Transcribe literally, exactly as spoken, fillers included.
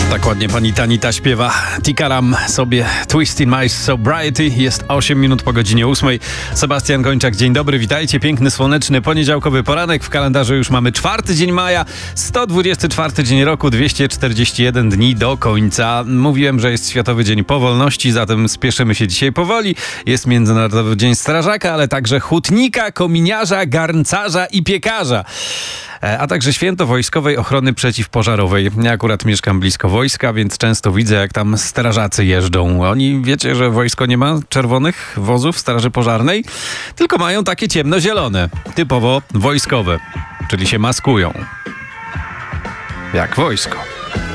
Tak ładnie pani Tanita śpiewa. Tikaram sobie Twist in My Sobriety. Jest osiem minut po godzinie ósmej. Sebastian Gończak, dzień dobry, witajcie. Piękny, słoneczny, poniedziałkowy poranek. W kalendarzu już mamy czwarty dzień maja, sto dwudziesty czwarty dzień roku, dwieście czterdzieści jeden dni do końca. Mówiłem, że jest Światowy Dzień Powolności, zatem spieszymy się dzisiaj powoli. Jest Międzynarodowy Dzień Strażaka, ale także hutnika, kominiarza, garncarza i piekarza. A także Święto Wojskowej Ochrony Przeciwpożarowej. Ja akurat mieszkam blisko wojska, więc często widzę, jak tam strażacy jeżdżą. Oni, wiecie, że wojsko nie ma czerwonych wozów straży pożarnej, tylko mają takie ciemnozielone, typowo wojskowe, czyli się maskują. Jak wojsko.